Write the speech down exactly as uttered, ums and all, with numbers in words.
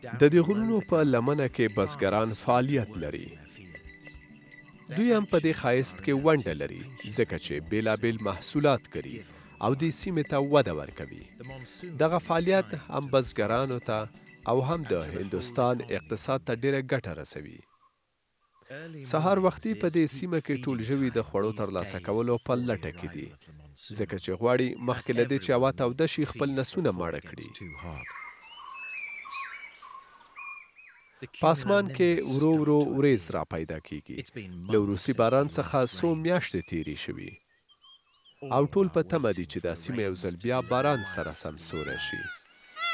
د دې غرونو په لمنه کې بزګران فعالیت لري. دوی هم په دې ښایست کې ونډه لري ځکه چې بیلابیل محصولات کري او دې سیمې ته وده ورکوي. دغه فعالیت هم بزګرانو ته او هم د هندوستان اقتصاد ته ډیره ګټه رسوي. سهار وختي په دې سیمه کې ټول ژوي د خوړو ترلاسه کولو په لټه کې دي ځکه چې غواړي مخکې له دې چې هوا توده شي خپل نسونه ماړه کړي. په اسمان کې ورو ورو وریځ را پیدا کیږي. له وروستي باران څخه څو میاشتې تیرې شوي او ټول په تمه دي چې دا سیمه یو ځل بیا باران سره سمسوره شي.